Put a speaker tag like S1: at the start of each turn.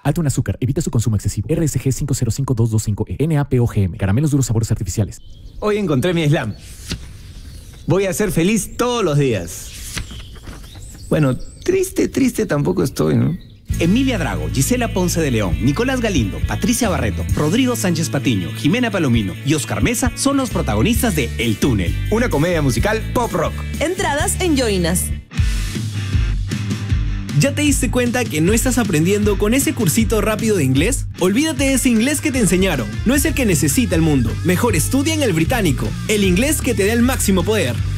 S1: Alto en azúcar. Evita su consumo excesivo. RSG 505225E. NaPoGM. Caramelos duros, sabores artificiales.
S2: Hoy encontré mi slam. Voy a ser feliz todos los días. Bueno, triste tampoco estoy, ¿no?
S3: Emilia Drago, Gisela Ponce de León, Nicolás Galindo, Patricia Barreto, Rodrigo Sánchez Patiño, Jimena Palomino y Oscar Mesa son los protagonistas de El Túnel,
S2: una comedia musical pop rock.
S4: Entradas en Joinas.
S5: ¿Ya te diste cuenta que no estás aprendiendo con ese cursito rápido de inglés? Olvídate de ese inglés que te enseñaron. No es el que necesita el mundo. Mejor estudia en el británico, el inglés que te da el máximo poder.